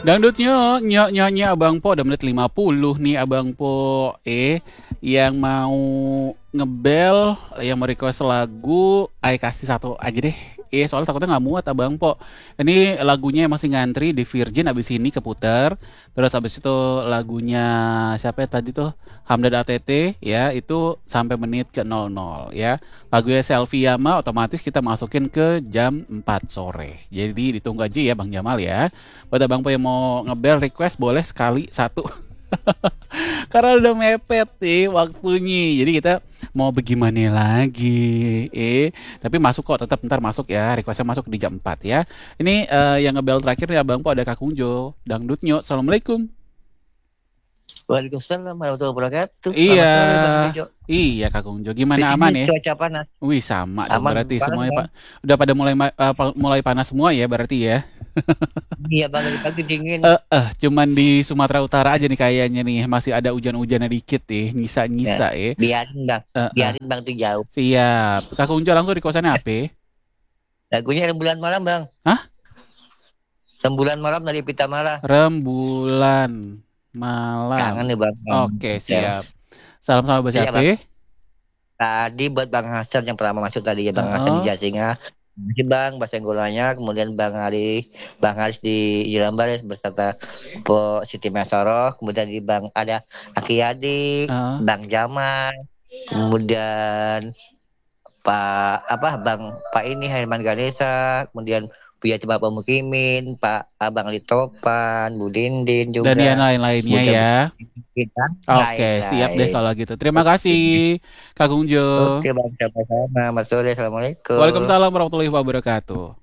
Dangdutnya, nyak Abang Po, udah menit 50 nih Abang Po. Yang mau ngebel, yang mau request lagu, ayo kasih satu aja deh. Soalnya takutnya nggak muat Abang Po. Ini lagunya yang masih ngantri di Virgin, abis ini keputar. Terus abis itu lagunya siapa ya tadi tuh? Hamdad ATT ya, itu sampai menit ke 00 ya. Lagunya Selfie Yama otomatis kita masukin ke jam 4 sore. Jadi ditunggu aja ya Bang Jamal ya. Buat abang po yang mau ngebel request boleh sekali satu. Karena udah mepet nih waktunya. Jadi kita mau bagaimana lagi? Tapi masuk kok, tetap ntar masuk ya. Requestnya masuk di jam 4 ya. Ini yang ngebel terakhir ya abang po ada Kak Kungjo. Dangdutnya. Assalamualaikum. Waalaikumsalam warahmatullahi wabarakatuh. Iya. Selamat sore Bang Bejo. Iya Kak Kungjo. Di Gimana sini aman ya? cuaca panas. Wih sama dong Aman berarti banget semuanya Bang. Pak. Udah pada mulai panas semua ya berarti ya. Iya Bang, dari pagi dingin. Cuman di Sumatera Utara aja nih kayaknya nih masih ada hujan-hujannya dikit nih, Ya, nyisa-nyisa ya. biarin Bang. Eh, eh, Biarin Bang tuh jauh. Siap. Kakak Unjo langsung di kosannya apa? Lagunya Rembulan Malam Bang. Hah? Rembulan Malam dari Pita Mara. Rembulan malam. Kangen nih Bang. Oke, Ya. siap. Salam sama Iya siapa? Bang. Tadi buat Bang Hasan yang pertama masuk tadi ya Bang Hasan di Heeh. Jasinga. Masih Bang, bahasa Golanya, kemudian Bang Haris di Jelambar beserta Po Siti Masoro, kemudian di Bang ada Aki Yadi, Heeh. Bang Jamal, kemudian Pak ini Herman Ganesa, kemudian Buya Cuma Pemukimin, Pak Abang Litopan, Bu Dindin Dan yang juga, lain-lainnya bocah ya. kita Oke, siap deh lain-lain. kalau gitu. Terima kasih, Oke, Kak Unjo. oke Bang, sama-sama. Selamat sore, Assalamualaikum. Waalaikumsalam warahmatullahi wabarakatuh.